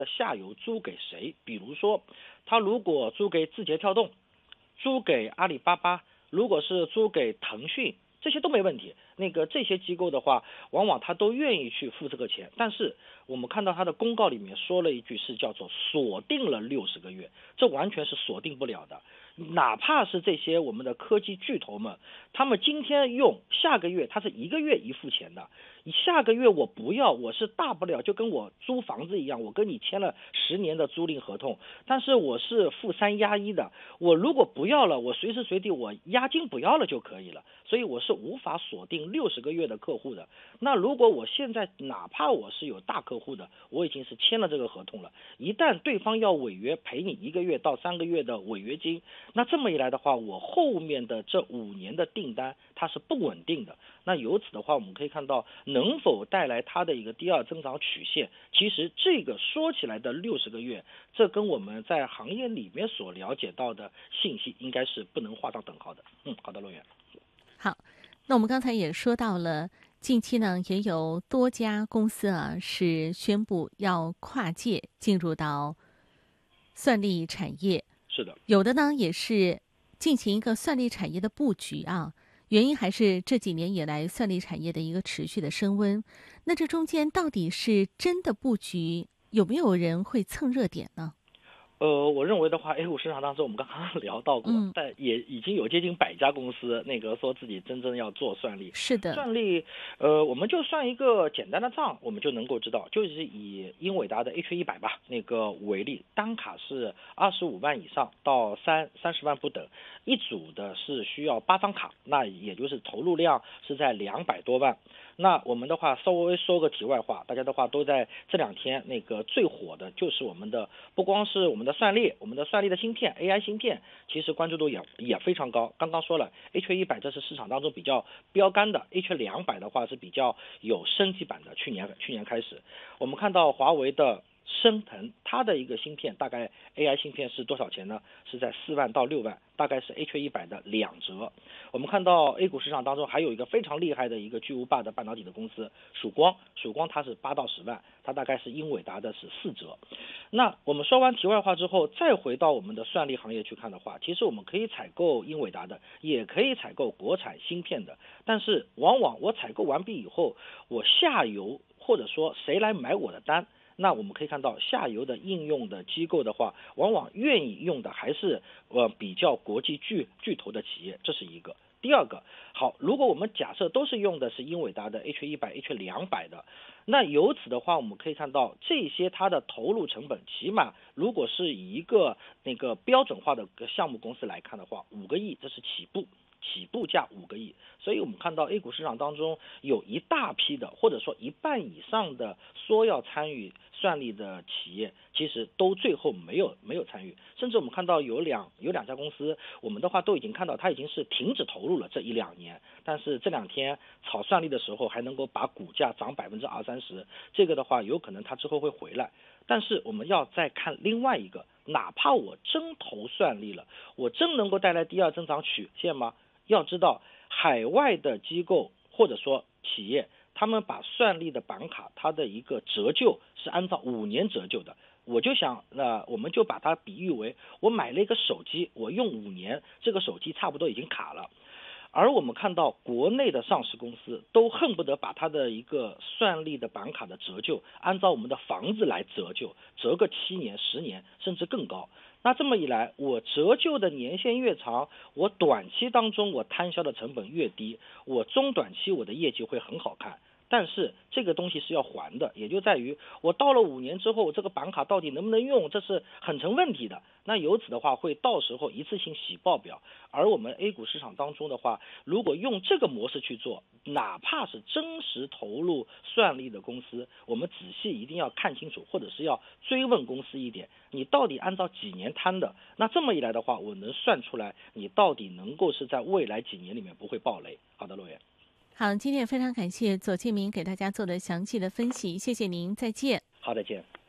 下游租给谁？比如说，他如果租给字节跳动，租给阿里巴巴，如果是租给腾讯，这些都没问题。这些机构的话，往往他都愿意去付这个钱。但是我们看到他的公告里面说了一句是叫做锁定了60个月，这完全是锁定不了的。哪怕是这些我们的科技巨头们，他们今天用，下个月他是1个月一付钱的。下个月我不要，我是大不了就跟我租房子一样，我跟你签了10年的租赁合同，但是我是付3押1的，我如果不要了，我随时随地我押金不要了就可以了，所以我是无法锁定60个月的客户的。那如果我现在哪怕我是有大客户的，我已经是签了这个合同了，一旦对方要违约，赔你1个月到3个月的违约金，那这么一来的话，我后面的这5年的订单它是不稳定的。那由此的话，我们可以看到能否带来它的一个第二增长曲线，其实这个说起来的60个月，这跟我们在行业里面所了解到的信息应该是不能画上等号的。好的，罗源。 好，那我们刚才也说到了，近期呢也有多家公司是宣布要跨界进入到算力产业， 是的， 有的呢也是进行一个算力产业的布局原因还是这几年以来算力产业的一个持续的升温。那这中间到底是真的布局，有没有人会蹭热点呢？ 我认为的话 ，A 股市场当中我们刚刚聊到过，但也已经有接近100家公司说自己真正要做算力。 是的， 算力，我们就算一个简单的账，我们就能够知道，就是以英伟达的 H100吧为例，单卡是25万以上到30万不等，一组的是需要8张卡，那也就是投入量是在200多万。那我们的话稍微说个题外话，大家的话都在这2天最火的就是我们的，不光是我们的算力，我们的算力的芯片 AI 芯片，其实关注度也非常高。刚刚说了 H100 这是市场当中比较标杆的， H200 的话是比较有升级版的。去年开始，我们看到华为的升腾，它的一个芯片大概 AI 芯片是多少钱呢？是在4万到6万，大概是 H100 的2折。我们看到 A 股市场当中还有一个非常厉害的一个巨无霸的半导体的公司曙光它是8到10万，它大概是英伟达的是4折。那我们说完题外话之后，再回到我们的算力行业去看的话，其实我们可以采购英伟达的，也可以采购国产芯片的，但是往往我采购完毕以后，我下游或者说谁来买我的单，那我们可以看到下游的应用的机构的话，往往愿意用的还是比较国际巨头的企业，这是一个。第二个，好，如果我们假设都是用的是英伟达的 H100、H200 的，那由此的话，我们可以看到这些它的投入成本，起码如果是以一个标准化的项目公司来看的话，5个亿这是起步价5个亿，所以我们看到 A 股市场当中有一大批的，或者说1半以上的说要参与算力的企业，其实都最后没有参与，甚至我们看到有两家公司，我们的话都已经看到它已经是停止投入了这1-2年，但是这2天炒算力的时候还能够把股价涨20-30%，这个的话有可能它之后会回来。但是我们要再看另外一个，哪怕我真投算力了，我真能够带来第二增长曲线吗？要知道海外的机构或者说企业，他们把算力的板卡它的一个折旧是按照5年折旧的。我就想我们就把它比喻为我买了一个手机，我用5年，这个手机差不多已经卡了。而我们看到国内的上市公司都恨不得把它的一个算力的板卡的折旧按照我们的房子来折旧，折个7年10年甚至更高。那这么一来，我折旧的年限越长，我短期当中我摊销的成本越低，我中短期我的业绩会很好看。但是这个东西是要还的，也就在于我到了5年之后，这个板卡到底能不能用，这是很成问题的。那由此的话，会到时候一次性洗报表。而我们 A 股市场当中的话，如果用这个模式去做，哪怕是真实投入算力的公司，我们仔细一定要看清楚，或者是要追问公司一点，你到底按照几年摊的？那这么一来的话，我能算出来你到底能够是在未来几年里面不会爆雷。好的，陆源。 好，今天也非常感谢左建明给大家做的详细的分析，谢谢您，再见。 好，再见。